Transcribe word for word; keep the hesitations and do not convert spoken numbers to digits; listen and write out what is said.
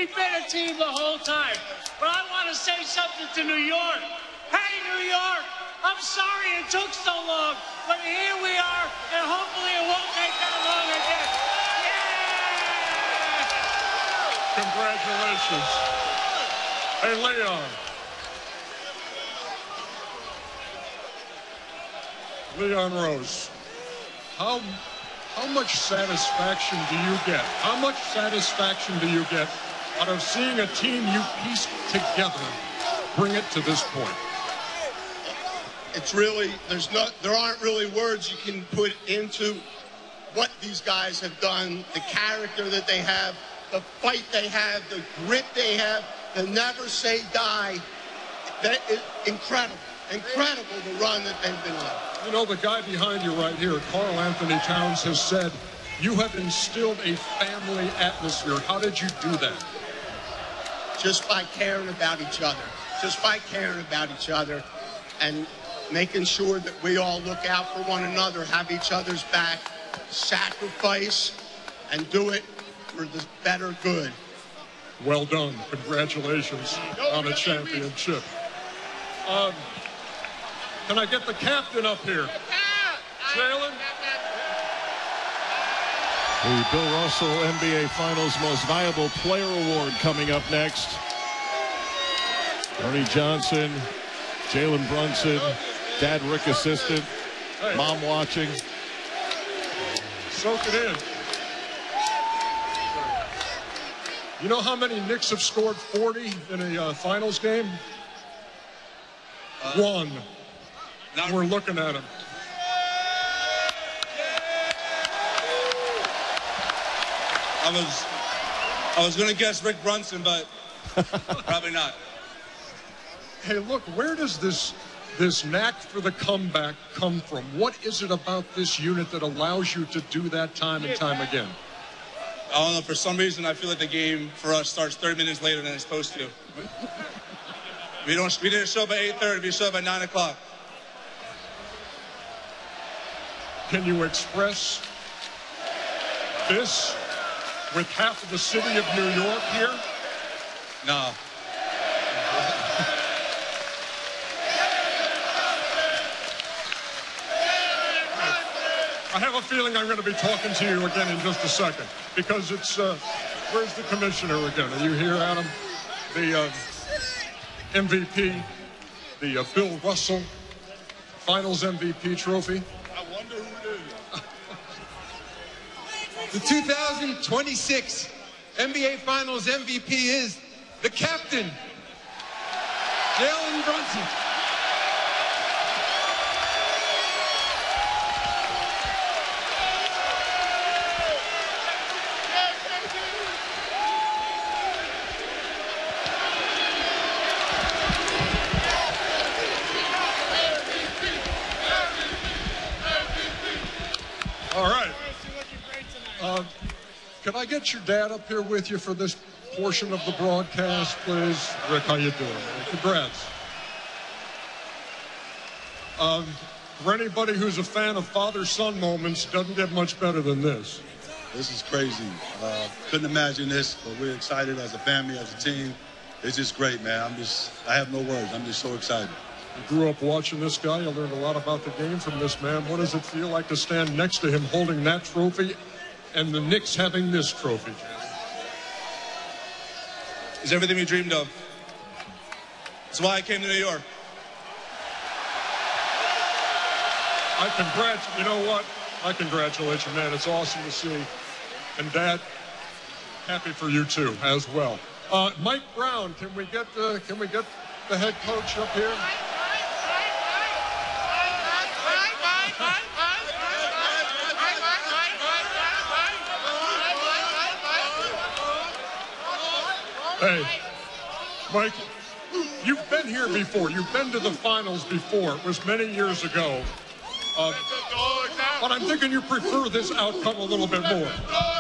We've been a team the whole time. But I want to say something to New York. Hey, New York, I'm sorry it took so long, but here we are, and hopefully it won't take that long again. Yeah! Congratulations. Hey, Leon. Leon Rose, how, how much satisfaction do you get? How much satisfaction do you get out of seeing a team you pieced together bring it to this point? It's really, there's not, there aren't really words you can put into what these guys have done, the character that they have, the fight they have, the grit they have, the never say die. That is incredible, incredible the run that they've been on. You know, the guy behind you right here, Karl Anthony Towns, has said, you have instilled a family atmosphere. How did you do that? Just by caring about each other. Just by caring about each other and making sure that we all look out for one another, have each other's back, sacrifice, and do it for the better good. Well done. Congratulations on a championship. Um, can I get the captain up here? Jalen? The Bill Russell N B A Finals Most Valuable Player Award coming up next. Ernie Johnson, Jalen Brunson, Dad Rick assistant, hey. Mom watching. Soak it in. You know how many Knicks have scored forty in a uh, finals game? Uh, One. We're looking at him. I was, I was going to guess Rick Brunson, but probably not. Hey, look, where does this this knack for the comeback come from? What is it about this unit that allows you to do that time and time again? I don't know. For some reason, I feel like the game for us starts thirty minutes later than it's supposed to. We don't. We didn't show up at eight thirty. We showed up at nine o'clock. Can you express this with half of the city of New York here? No. I have a feeling I'm going to be talking to you again in just a second, because it's, uh, where's the commissioner again? Are you here, Adam? The uh, M V P, the uh, Bill Russell Finals M V P trophy. I wonder who it is. The two thousand twenty-six N B A Finals M V P is the captain, Jalen Brunson. All right. Uh, can I get your dad up here with you for this portion of the broadcast, please? Rick, how you doing? Congrats. Um, for anybody who's a fan of father-son moments, doesn't get much better than this. This is crazy. Uh, couldn't imagine this, but we're excited as a family, as a team. It's just great, man. I'm just, I have no words. I'm just so excited. You grew up watching this guy. You learned a lot about the game from this man. What does it feel like to stand next to him holding that trophy and the Knicks having this trophy? It's everything we dreamed of. That's why I came to New York. I congratulate you. Know what? I congratulate you, man. It's awesome to see. And Dad, happy for you too, as well. Uh, Mike Brown, can we get the can we get the head coach up here? Hey, Mike, you've been here before. You've been to the finals before. It was many years ago. Uh, but I'm thinking you prefer this outcome a little bit more.